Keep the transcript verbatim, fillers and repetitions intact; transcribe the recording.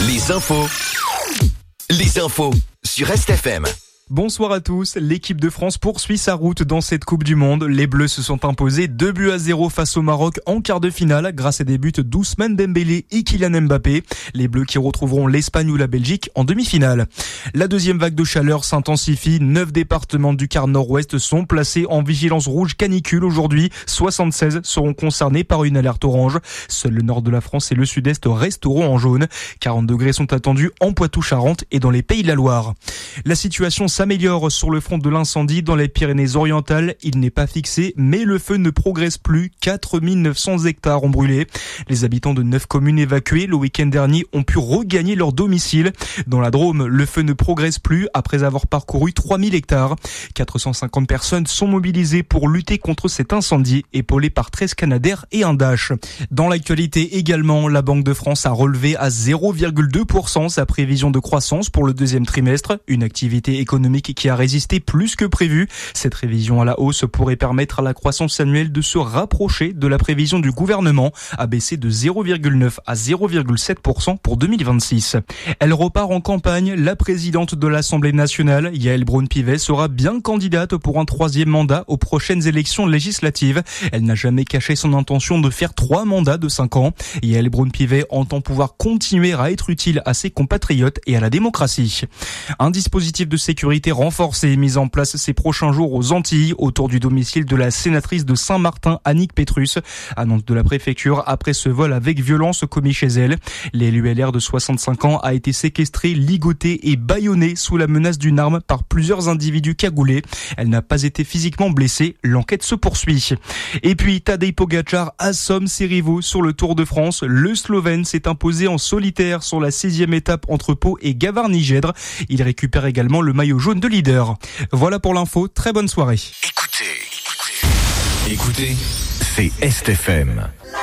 Les infos. Les infos sur Est F M. Bonsoir à tous, l'équipe de France poursuit sa route dans cette Coupe du Monde. Les Bleus se sont imposés deux buts à zéro face au Maroc en quart de finale grâce à des buts d'Ousmane Dembélé et Kylian Mbappé. Les Bleus qui retrouveront l'Espagne ou la Belgique en demi-finale. La deuxième vague de chaleur s'intensifie. Neuf départements du quart nord-ouest sont placés en vigilance rouge canicule aujourd'hui. soixante-seize seront concernés par une alerte orange. Seul le nord de la France et le sud-est resteront en jaune. quarante degrés sont attendus en Poitou-Charentes et dans les Pays de la Loire. La situation s'améliore sur le front de l'incendie dans les Pyrénées-Orientales. Il n'est pas fixé, mais le feu ne progresse plus. quatre mille neuf cents hectares ont brûlé. Les habitants de neuf communes évacuées le week-end dernier ont pu regagner leur domicile. Dans la Drôme, le feu ne progresse plus après avoir parcouru trois mille hectares. quatre cent cinquante personnes sont mobilisées pour lutter contre cet incendie, épaulées par treize Canadair et un Dash. Dans l'actualité également, la Banque de France a relevé à zéro virgule deux pour cent sa prévision de croissance pour le deuxième trimestre. Une activité économique qui a résisté plus que prévu. Cette révision à la hausse pourrait permettre à la croissance annuelle de se rapprocher de la prévision du gouvernement, à baisser de zéro virgule neuf à zéro virgule sept pour cent pour deux mille vingt-six. Elle repart en campagne. La présidente de l'Assemblée nationale, Yaël Braun-Pivet, sera bien candidate pour un troisième mandat aux prochaines élections législatives. Elle n'a jamais caché son intention de faire trois mandats de cinq ans. Yaël Braun-Pivet entend pouvoir continuer à être utile à ses compatriotes et à la démocratie. Un dispositif de sécurité renforcée mise en place ces prochains jours aux Antilles autour du domicile de la sénatrice de Saint-Martin, Annick Pétrus. Annonce de la préfecture après ce vol avec violence commis chez elle. L'élu L R de soixante-cinq ans a été séquestrée, ligotée et bâillonnée sous la menace d'une arme par plusieurs individus cagoulés. Elle n'a pas été physiquement blessée. L'enquête se poursuit. Et puis Tadej Pogačar assomme ses rivaux sur le Tour de France. Le Slovène s'est imposé en solitaire sur la sixième étape entre Pau et Gavarnie-Gèdre. Il récupère également le maillot jaune de leader. Voilà pour l'info, très bonne soirée. Écoutez, écoutez, écoutez, c'est Est F M.